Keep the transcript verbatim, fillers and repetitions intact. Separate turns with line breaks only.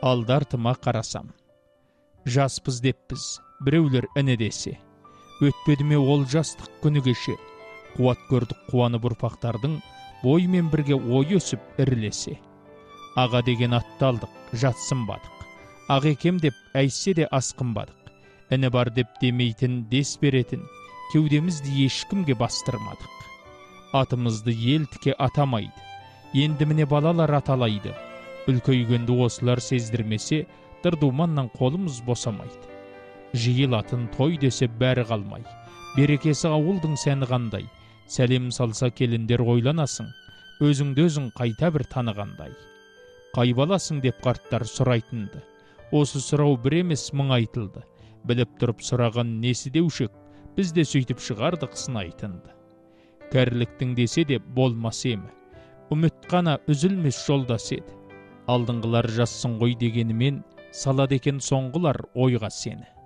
Алдартыма қарасам. Жаспыз деппіз, біреулер іні десе. Өтпеді ме ол жастық күні кеше. Қуат көрдік қуанып ұрпақтардың, боймен бірге ой өсіп ірілесе. Аға деген атты алдық, жатсынбадық. Ақ екем деп әйтсе де асқынбадық. Іні бар деп демейтін, дес беретін, кеудемізді ешкімге бастырмадық. Атымызды ел тіке атамайды, енді міне балалар аталайды. Үлкейгенді осылар сездірмесе, дырдуманнан қолымыз босамайды. Жиылатын той десе бәрі қалмай, берекесі ауылдың сәні қандай. Сәлем салса келіндер ойланасың, өзіңді өзің қайта бір танығандай. Қай баласың деп қарттар сұрайтынды, осы сұрау бір емес мың айтылды. Біліп тұрып сұраған несі деушек, біз де сөйтіп шығардық сынайтынды. Кәріліктің десе де болмас емі, үміт қана үзілмес жолдас еді. Алдыңғылар жассын ғой дегенімен, салады екен соңғылар ойға сені.